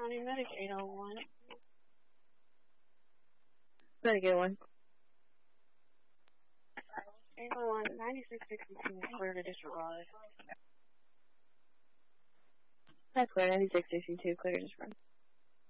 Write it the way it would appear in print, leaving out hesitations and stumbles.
County Medic 801. Very good one. 801, 9662, clear to disregard. That's clear, 9662, clear to disregard.